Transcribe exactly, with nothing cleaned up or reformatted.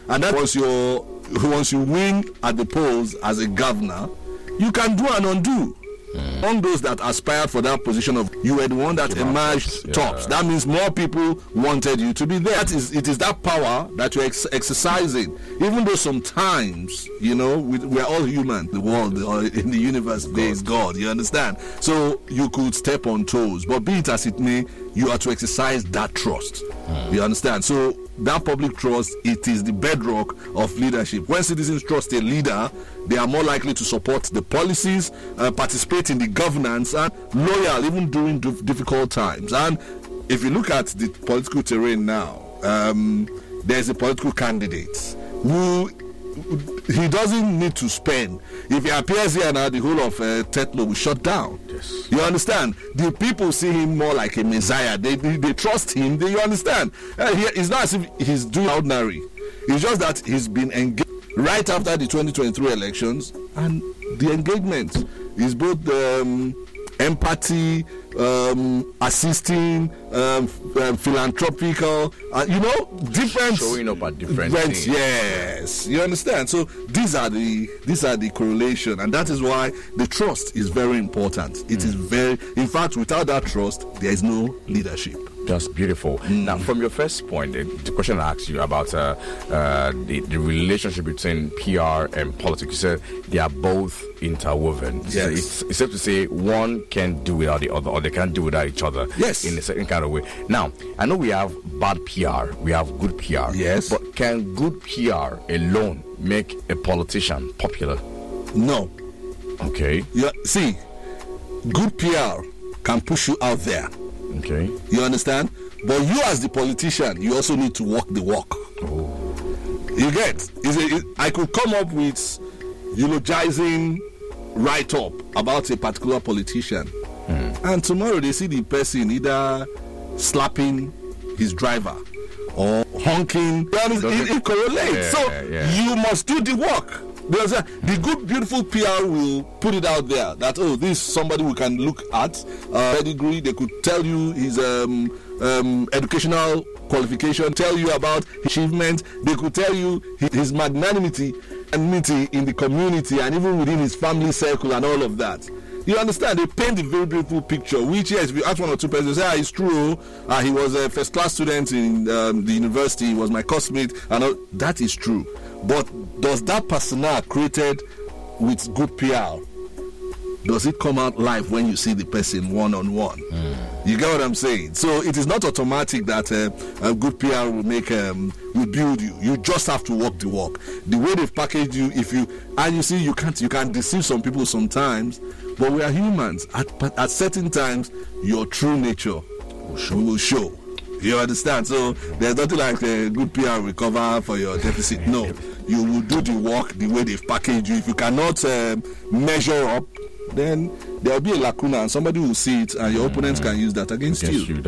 And that once you once you win at the polls as a governor, you can do and undo. Mm. Among those that aspired for that position of, you were the one that Give emerged tops. tops. Yeah. That means more people wanted you to be there. That is, it is that power that you're ex- exercising. Even though sometimes, you know, we, we're all human. The world or in the universe, there is God. You understand? So you could step on toes. But be it as it may, you are to exercise that trust. Mm. You understand? So that public trust, it is the bedrock of leadership. When citizens trust a leader, they are more likely to support the policies, uh, participate in the governance, and loyal even during d- difficult times. And if you look at the political terrain now, um, there's a political candidate who he doesn't need to spend. If he appears here now, the whole of uh, Tetlo will shut down. Yes. You understand? The people see him more like a messiah. They they, they trust him. They, you understand? Uh, he, it's not as if he's doing ordinary. It's just that he's been engaged right after the twenty twenty-three elections, and the engagement is both um, empathy, um, assisting, um, um, philanthropical, uh, you know, different showing up at different events. things. Yes, you understand. So these are the these are the correlation, and that is why the trust is very important. It mm. is very, in fact, without that trust, there is no leadership. That's beautiful. Mm. Now, from your first point, the, the question I asked you about uh, uh, the, the relationship between P R and politics, you said they are both interwoven. Yes. So it's, it's safe to say one can't do without the other, or they can't do without each other. Yes. In a certain kind of way. Now, I know we have bad P R, we have good P R. Yes. But can good P R alone make a politician popular? No. Okay. Yeah. See, good P R can push you out there. Okay. You understand? But you as the politician, you also need to walk the walk. Oh. You get? Is it, it, I could come up with eulogizing write-up about a particular politician. Mm. And tomorrow they see the person either slapping his driver or honking. It, it, it correlates. Yeah, so yeah. you must do the work. There's a, the good, beautiful P R will put it out there that, oh, this is somebody we can look at. Uh, pedigree, they could tell you his um, um, educational qualification, tell you about his achievement. They could tell you his, his magnanimity and magnanimity in the community and even within his family circle and all of that. You understand? They paint a very beautiful picture, which, yes, if you ask one or two persons, say, ah, it's true. Uh, he was a first-class student in um, the university. He was my classmate. And all. That is true. But does that persona created with good P R, does it come out live when you see the person one-on-one? Mm. You get what I'm saying? So it is not automatic that uh, a good P R will make um, will build you. You just have to walk the walk. The way they've packaged you, if you and you see, you can't you can deceive some people sometimes, but we are humans. At at certain times, your true nature will show. Will show. You understand? So there's nothing like a good P R will cover for your deficit. No, you will do the work the way they've packaged you. If you cannot uh, measure up, then there will be a lacuna and somebody will see it and your opponents can use that against, against you. you.